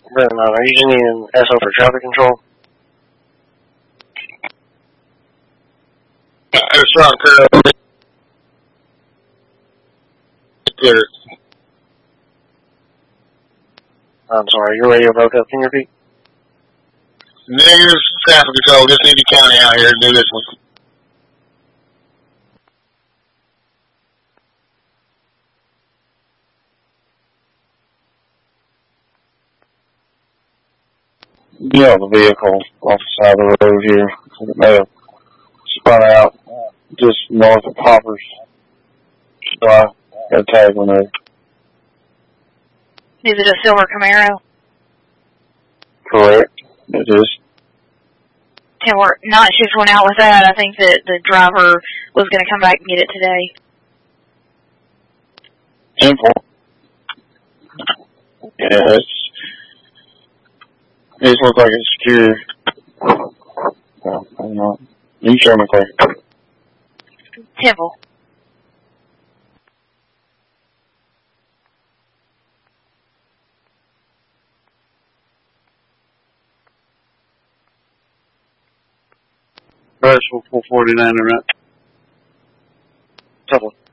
Then, are you using SO for traffic control? It's not good. I'm sorry, your radio broke up. Can you repeat? Negative traffic control. Just need the county out here to do this one. Yeah, the vehicle off the side of the road here. It may have spun out just north of Hoppers. So I got a tag on there. Is it a silver Camaro? Correct. It is. Can work. Night shift went out with that. I think that the driver was going to come back and get it today. Simple. Yeah, it just looks like it's secure. So, I don't know. You can show me quick. Temple. Rush 449 or not? Temple.